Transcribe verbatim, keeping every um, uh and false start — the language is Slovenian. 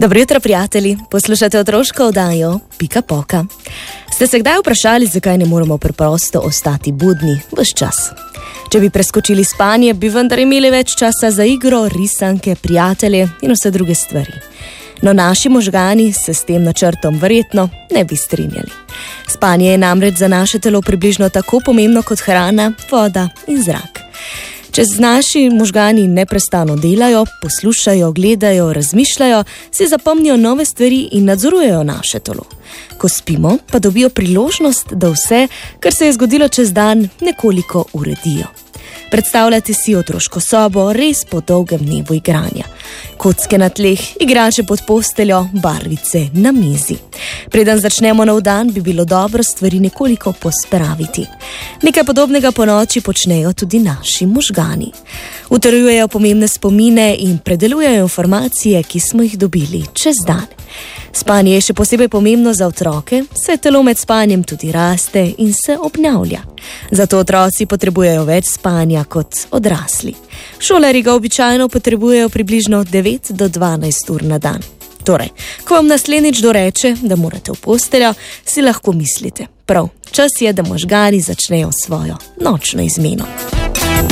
Dobro jutro, prijatelji. Poslušate otroško oddajo Pika Poka. Ste se kdaj vprašali, zakaj ne moremo preprosto ostati budni ves čas? Če bi preskočili spanje, bi vendar imeli več časa za igro, risanke, prijatelje in vse druge stvari. No, naši možgani se s tem načrtom verjetno ne bi strinjali. Spanje je namreč za naše telo približno tako pomembno kot hrana, voda in zrak. Če naši možgani neprestano delajo, poslušajo, gledajo, razmišljajo, si zapomnijo nove stvari in nadzorujejo naše telo. Ko spimo, pa dobijo priložnost, da vse, kar se je zgodilo čez dan, nekoliko uredijo. Predstavljate si otroško sobo res po dolgem dnevu igranja. Kocke na tleh, igrače pod posteljo, barvice na mizi. Preden začnemo nov dan, bi bilo dobro stvari nekoliko pospraviti. Nekaj podobnega po noči počnejo tudi naši možgani. Utrjujejo pomembne spomine in predelujejo informacije, ki smo jih dobili čez dan. Spanje je še posebej pomembno za otroke, saj telo med spanjem tudi raste in se obnavlja. Zato otroci potrebujejo več spanja kot odrasli. Šolarji ga običajno potrebujejo približno devet do dvanajst ur na dan. Torej, ko vam naslednjič doreče, da morate v posteljo, si lahko mislite: prav, čas je, da možgani začnejo svojo nočno izmeno.